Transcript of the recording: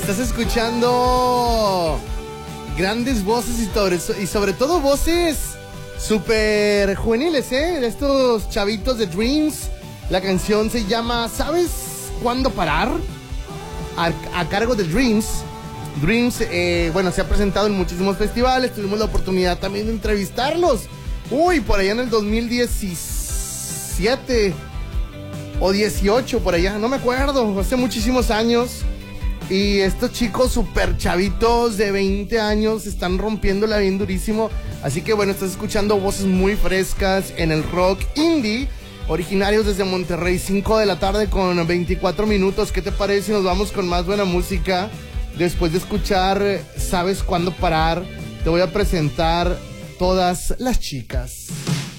Estás escuchando grandes voces y sobre todo voces súper juveniles, de estos chavitos de Dreams. La canción se llama ¿Sabes cuándo parar? A cargo de Dreams. Dreams, se ha presentado en muchísimos festivales. Tuvimos la oportunidad también de entrevistarlos. Por allá en el 2017 o 18, por allá, no me acuerdo, hace muchísimos años. Y estos chicos super chavitos de 20 años están rompiéndola bien durísimo. Así que estás escuchando voces muy frescas en el rock indie, originarios desde Monterrey, 5 de la tarde con 24 minutos. ¿Qué te parece si nos vamos con más buena música? Después de escuchar ¿Sabes cuándo parar? Te voy a presentar Todas las chicas.